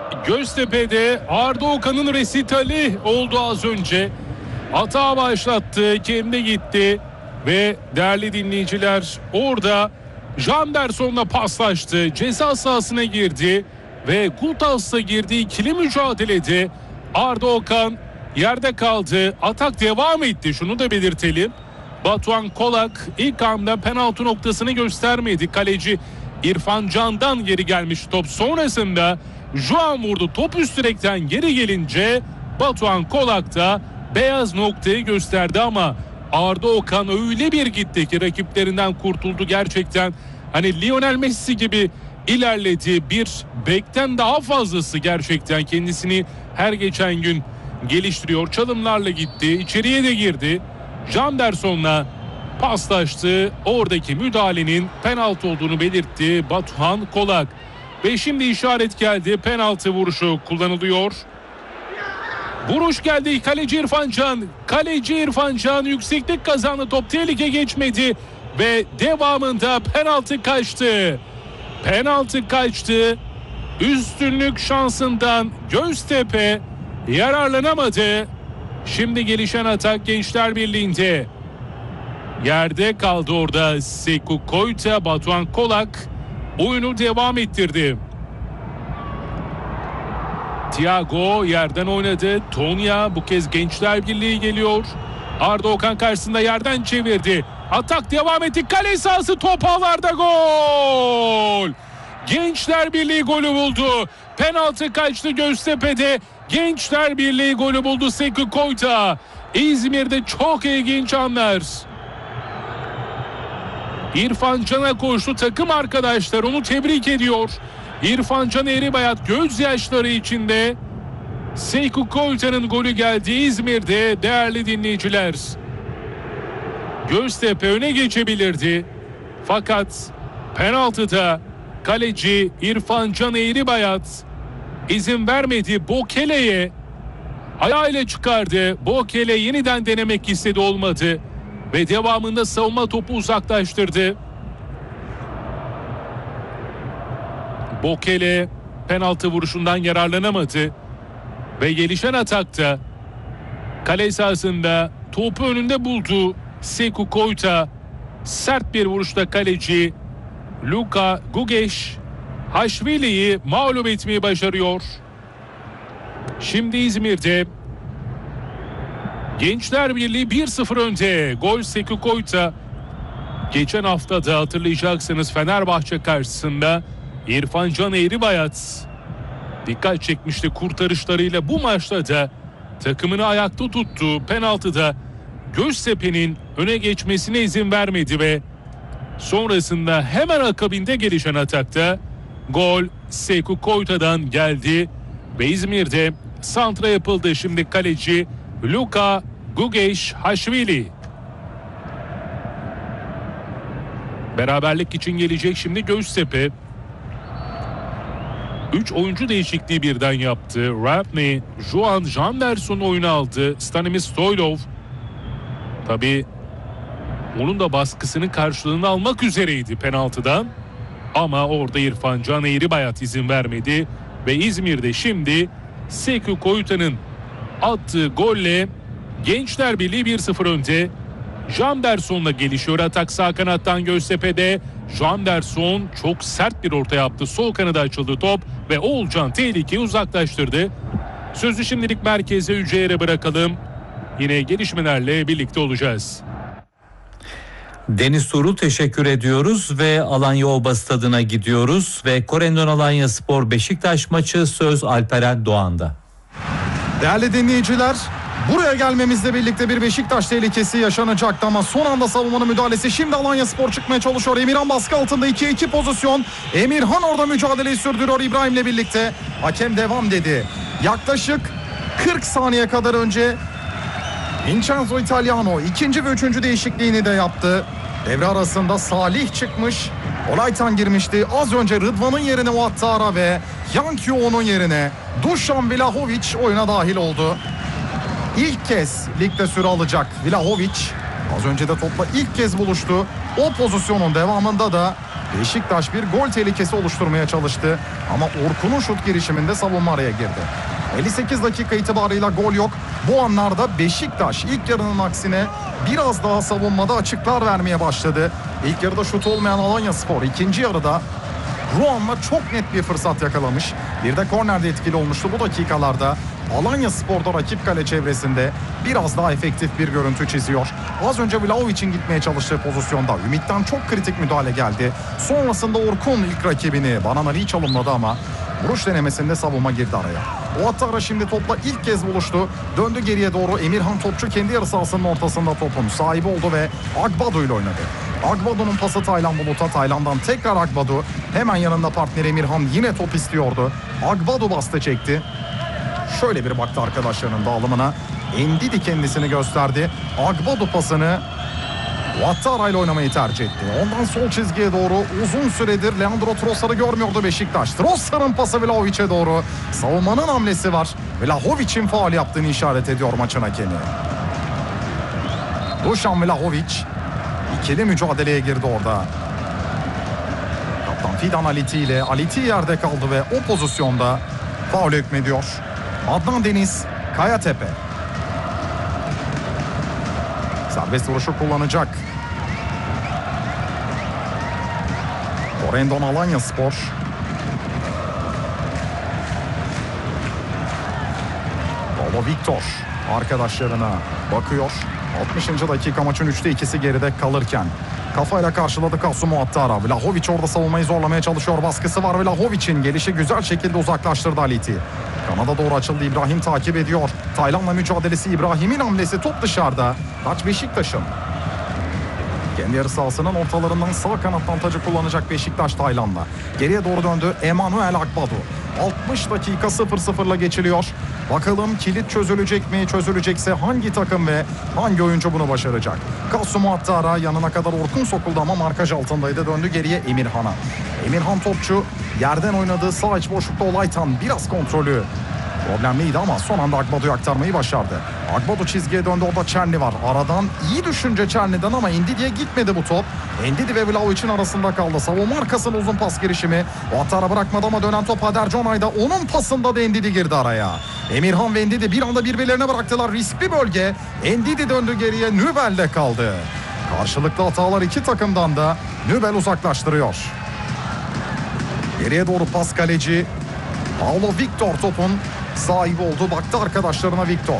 Göztepe'de Arda Okan'ın resitali oldu az önce. Hata başlattı, kendi gitti ve değerli dinleyiciler orada Janderson'la paslaştı. Ceza sahasına girdi ve Gutas'la girdiği ikili mücadelede Arda Okan yerde kaldı. Atak devam etti, şunu da belirtelim. Batuhan Kolak ilk anda penaltı noktasını göstermedi. Kaleci İrfan Can'dan geri gelmiş top. Sonrasında Juan vurdu. Top üst direkten geri gelince Batuhan Kolak da beyaz noktayı gösterdi ama Arda Okan öyle bir gitti ki rakiplerinden kurtuldu gerçekten. Hani Lionel Messi gibi ilerledi. Bir bekten daha fazlası gerçekten kendisini her geçen gün geliştiriyor. Çalımlarla gitti. İçeriye de girdi. Janderson'la paslaştı. Oradaki müdahalenin penaltı olduğunu belirtti Batuhan Kolak. Ve şimdi işaret geldi. Penaltı vuruşu kullanılıyor. Vuruş geldi. Kaleci İrfan Can. Kaleci İrfan Can yükseklik kazandı. Top tehlike geçmedi. Ve devamında penaltı kaçtı. Penaltı kaçtı. Üstünlük şansından Göztepe yararlanamadı. Şimdi gelişen atak Gençler Birliği'nde. Yerde kaldı orada Sekou Koyta. Batuhan Kolak oyunu devam ettirdi. Thiago yerden oynadı. Tonya bu kez Gençler Birliği geliyor. Arda Okan karşısında yerden çevirdi. Atak devam etti. Kale sahası, top ağlarda, gol! Gençler Birliği golü buldu. Penaltı kaçtı Göztepe'de. Gençler Birliği golü buldu Sekou Koyta. İzmir'de çok ilginç anlar. İrfan Can'a koştu, takım arkadaşlar onu tebrik ediyor. İrfan Can Eğribayat gözyaşları içinde. Sekou Koyta'nın golü geldi İzmir'de değerli dinleyiciler. Göztepe öne geçebilirdi. Fakat penaltıda kaleci İrfan Can Eğribayat izin vermedi. Bokele'ye ayağıyla çıkardı. Bokele yeniden denemek istedi, olmadı. Ve devamında savunma topu uzaklaştırdı. Bokele penaltı vuruşundan yararlanamadı. Ve gelişen atakta kale sahasında topu önünde buldu Sekou Koyta. Sert bir vuruşta kaleci Luka Gugesh Haşvili'yi mağlup etmeyi başarıyor. Şimdi İzmir'de Gençler Birliği 1-0 önde. Gol Sekou Koyta. Geçen hafta da hatırlayacaksınız Fenerbahçe karşısında İrfan Can Eğribayat dikkat çekmişti kurtarışlarıyla. Bu maçta da takımını ayakta tuttu. Penaltıda Göztepe'nin öne geçmesine izin vermedi ve sonrasında hemen akabinde gelişen atakta gol Sekou Koyta'dan geldi ve İzmir'de santra yapıldı. Şimdi kaleci Luka Gugesh Haşvili. Beraberlik için gelecek şimdi Göztepe. 3 oyuncu değişikliği birden yaptı. Rapney, Juan Janderson oyunu aldı. Stanislav Stoylov. Tabii onun da baskısının karşılığını almak üzereydi penaltıdan. Ama orada İrfan Can Eğribayat izin vermedi. Ve İzmir'de şimdi Sekou Koyta'nın attığı golle Gençler Birliği 1-0 önde. Janderson'la gelişiyor atak sağ kanattan Göztepe'de. Janderson çok sert bir orta yaptı. Sol kanada açıldı top ve Oğulcan tehlikeyi uzaklaştırdı. Sözü şimdilik merkeze Yüceğir'e bırakalım. Yine gelişmelerle birlikte olacağız. Deniz Tuğrul teşekkür ediyoruz ve Alanya Oba Stadı'na gidiyoruz ve Korendon Alanya Spor Beşiktaş maçı söz Alperen Doğan'da. Değerli dinleyiciler, buraya gelmemizle birlikte bir Beşiktaş tehlikesi yaşanacaktı ama son anda savunmanın müdahalesi. Şimdi Alanya Spor çıkmaya çalışıyor. Emirhan baskı altında 2-2 pozisyon. Emirhan orada mücadeleyi sürdürüyor İbrahim'le birlikte. Hakem devam dedi. Yaklaşık 40 saniye kadar önce Vincenzo Italiano ikinci ve üçüncü değişikliğini de yaptı. Devre arasında Salih çıkmış. Olaytan girmişti. Az önce Rıdvan'ın yerine Ouattara ve Yankio'nun yerine Dušan Vlahović oyuna dahil oldu. İlk kez ligde süre alacak Vlahović. Az önce de topla ilk kez buluştu. O pozisyonun devamında da Beşiktaş bir gol tehlikesi oluşturmaya çalıştı. Ama Orkun'un şut girişiminde savunma araya girdi. 58 dakika itibarıyla gol yok. Bu anlarda Beşiktaş ilk yarının aksine biraz daha savunmada açıklar vermeye başladı. İlk yarıda şut olmayan Alanyaspor ikinci yarıda Ruan'la çok net bir fırsat yakalamış. Bir de kornerde etkili olmuştu bu dakikalarda. Alanyaspor'da rakip kale çevresinde biraz daha efektif bir görüntü çiziyor. Az önce Vlahovic'in gitmeye çalıştığı pozisyonda Ümit'ten çok kritik müdahale geldi. Sonrasında Orkun ilk rakibini Bananali'yi çalımladı ama vuruş denemesinde savunma girdi araya. Ouattara şimdi topla ilk kez buluştu. Döndü geriye doğru. Emirhan topçu kendi yarı sahasının ortasında topun sahibi oldu ve Agbadu ile oynadı. Agbadu'nun pası Taylan Bulut'a. Taylan'dan tekrar Agbadu. Hemen yanında partneri Emirhan yine top istiyordu. Agbadu bastı çekti. Şöyle bir baktı arkadaşlarının dağılımına. Endidi kendisini gösterdi. Agbadu pasını Ouattara ile oynamayı tercih etti. Ondan sol çizgiye doğru uzun süredir Leandro Trossard'ı görmüyordu Beşiktaş. Trossard'ın pası Vlahovic'e doğru. Savunmanın hamlesi var. Vlahovic'in faul yaptığını işaret ediyor maçın hakemi. Dušan Vlahović ikili mücadeleye girdi orada. Kaptan Fidan Aliti ile Aliti yerde kaldı ve o pozisyonda faul hükmediyor. Adnan Deniz Kayatepe. Serbest vuruşu kullanacak. Corendon Alanyaspor. Paulo Victor arkadaşlarına bakıyor. 60. dakika maçın 3'te 2'si geride kalırken kafayla karşıladı Kasım Ouattara. Vlahović orada savunmayı zorlamaya çalışıyor. Baskısı var. Vlahovic'in gelişi güzel şekilde uzaklaştırdı Aliti. Kanada doğru açıldı. İbrahim takip ediyor. Taylan'la mücadelesi, İbrahim'in hamlesi, top dışarıda. Taç Beşiktaş'ın. Kendi yarı sahasının ortalarından sağ kanattan tacı kullanacak Beşiktaş Taylan'la. Geriye doğru döndü Emmanuel Agbadu. 60 dakika 0-0'la geçiliyor. Bakalım kilit çözülecek mi? Çözülecekse hangi takım ve hangi oyuncu bunu başaracak? Kasım Ouattara yanına kadar Orkun sokuldu ama markaj altındaydı. Döndü geriye Emirhan'a. Emirhan topçu yerden oynadığı sağ iç boşlukta Olaytan biraz kontrolü problemliydi ama son anda Agbadu'yu aktarmayı başardı. Agbadu çizgiye döndü. Orada Çerni var. Aradan iyi düşünce Çerni'den ama Endidi'ye gitmedi bu top. Endidi ve Vlahovic'in arasında kaldı. Savunma arkasının uzun pas girişimi. Ouattara bırakmadı ama dönen top Hader Conay'da. Onun pasında da Endidi girdi araya. Emirhan ve Endidi bir anda birbirlerine bıraktılar. Riskli bölge. Endidi döndü geriye. Nübel'de kaldı. Karşılıklı hatalar iki takımdan da Nübel uzaklaştırıyor. Geriye doğru pas kaleci Paulo Victor topun sahibi oldu. Baktı arkadaşlarına Victor.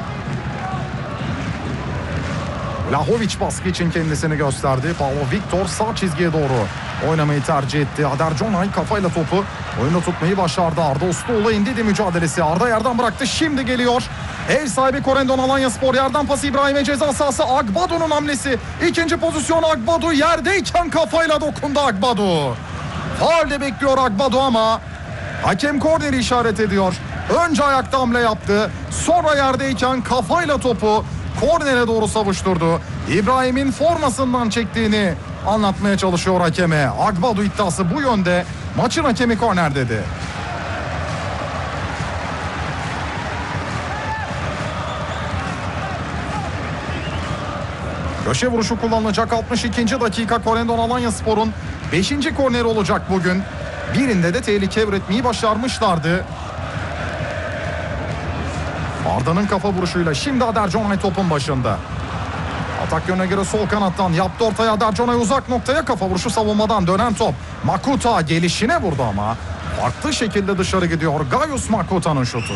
Vlahović baskı için kendisini gösterdi. Paulo Victor sağ çizgiye doğru oynamayı tercih etti. Hader Conay kafayla topu oyunu tutmayı başardı. Arda Usluoğlu Endidi mücadelesi. Arda yerden bıraktı. Şimdi geliyor. Ev sahibi Corendon Alanyaspor. Yerden pası İbrahim'e, ceza sahası. Agbadu'nun hamlesi. İkinci pozisyon Agbadu. Yerdeyken kafayla dokundu Agbadu. Faulde bekliyor Agbadu ama hakem korneri işaret ediyor. Önce ayakta hamle yaptı. Sonra yerdeyken kafayla topu kornere doğru savuşturdu. İbrahim'in formasından çektiğini anlatmaya çalışıyor hakeme. Agbadu iddiası bu yönde. Maçın hakemi korner dedi. Köşe vuruşu kullanılacak 62. dakika. Corendon Alanyaspor'un 5. korneri olacak bugün. Birinde de tehlike üretmeyi başarmışlardı. Arda'nın kafa vuruşuyla şimdi Hader Conay topun başında. Atak yönüne göre sol kanattan yaptı ortaya. Hader Conay uzak noktaya, kafa vuruşu savunmadan dönen top. Makuta gelişine vurdu ama farklı şekilde dışarı gidiyor. Gaius Makuta'nın şutu.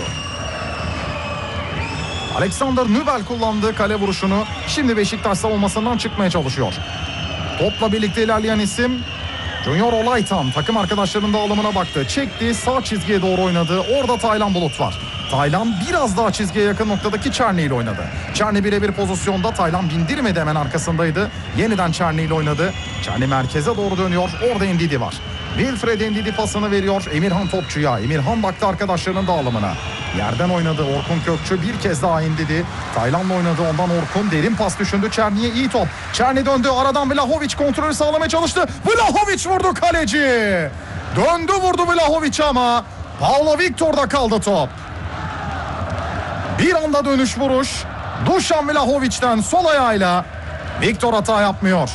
Alexander Nübel kullandığı kale vuruşunu şimdi Beşiktaş savunmasından çıkmaya çalışıyor. Topla birlikte ilerleyen isim Junior Olaytan. Takım arkadaşlarının dağılımına baktı. Çekti, sağ çizgiye doğru oynadı. Orada Taylan Bulut var. Taylan biraz daha çizgiye yakın noktadaki Çerni ile oynadı. Çerni birebir pozisyonda, Taylan bindirmedi, hemen arkasındaydı. Yeniden Çerni ile oynadı. Çerni merkeze doğru dönüyor. Orada Endidi var. Wilfred Endidi pasını veriyor Emirhan topçuya. Emirhan baktı arkadaşlarının dağılımına. Yerden oynadı Orkun Kökçü, bir kez daha Endidi. Taylan'la oynadı, ondan Orkun derin pas düşündü. Çerni'ye iyi top. Çerni döndü, aradan Vlahović kontrolü sağlamaya çalıştı. Vlahović vurdu kaleci. Döndü vurdu Vlahović ama Paulo Victor'da kaldı top. Bir anda dönüş vuruş. Dušan Vlahović'ten sol ayağıyla Victor hata yapmıyor.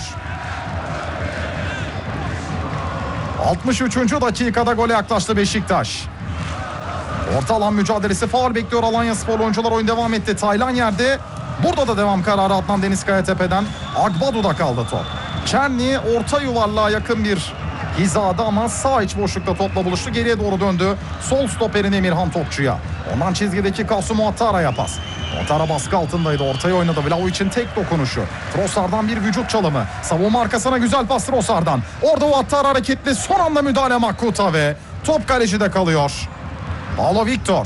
63. dakikada gole yaklaştı Beşiktaş. Orta alan mücadelesi, faul bekliyor Alanyaspor oyuncular, oyun devam etti. Taylan yerde. Burada da devam kararı Adnan Deniz Kayatepe'den. Agbadu'da kaldı top. Çerni orta yuvarlığa yakın bir hizada ama sağ iç boşlukta topla buluştu. Geriye doğru döndü. Sol stoperin Emirhan Topçu'ya. Ondan çizgideki Kasım Muattara'ya pas. Muattara baskı altındaydı. Ortaya oynadı. Vlahovic'in tek dokunuşu. Trossard'dan bir vücut çalımı. Savunma arkasına güzel pas Trossard'dan. Orada Muattara hareketli. Son anda müdahale Makuta ve top kalecide kalıyor. Paulo Victor.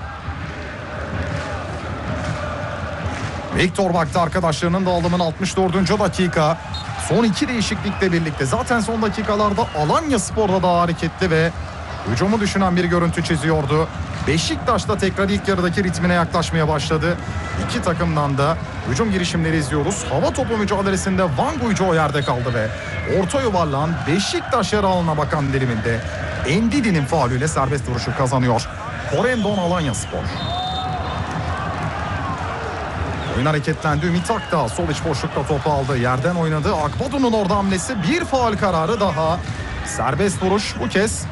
Victor baktı arkadaşlarının dağılımın 64. dakika. Son iki değişiklikle birlikte zaten son dakikalarda Alanyaspor'da daha hareketli ve hücumu düşünen bir görüntü çiziyordu. Beşiktaş da tekrar ilk yarıdaki ritmine yaklaşmaya başladı. İki takımdan da hücum girişimleri izliyoruz. Hava topu mücadelesinde Van Guijo o yerde kaldı ve orta yuvarlağın Beşiktaş yer alanına bakan diliminde Endidi'nin faulüyle serbest vuruşu kazanıyor Corendon Alanyaspor. Oyun hareketlendi. Ümit Akdağ sol iç boşlukta topu aldı. Yerden oynadı. Akbadu'nun orada hamlesi, bir faul kararı daha. Serbest vuruş bu kez